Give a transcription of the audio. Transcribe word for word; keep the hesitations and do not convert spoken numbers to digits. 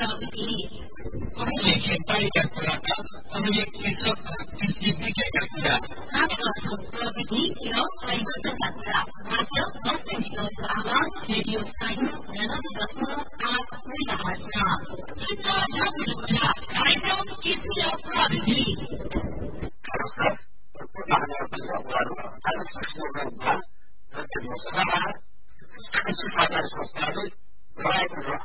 प्रविधि पहिले खेतबारीका कुराका अहिले कृषक कृषि विज्ञका कुरा सात वर्षौं प्रविधि र परिवर्तनका कुरा मात्र दस मिनटको रेडियो साइन्स निनानब्बे दशमलव आठ मेगाहर्जमा सुन्न नभुल्नुहोला कार्यक्रम कृषि र प्रविधि। नमस्कार, कृषि सहकारी संस्थाले बनाएको